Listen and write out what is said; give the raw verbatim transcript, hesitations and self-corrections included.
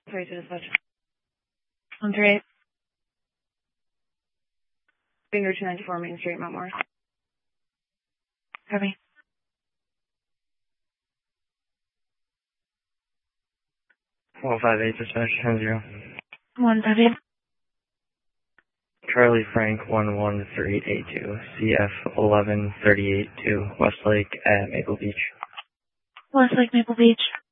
Sorry to dispatch. one three eight. Finger two ninety-four Main Street, Mount Morris. Copy. one five eight, dispatch ten zero. one five eight. Charlie Frank one one three eight two, C F eleven thirty-eight two, Westlake at Maple Beach. Westlake, Maple Beach.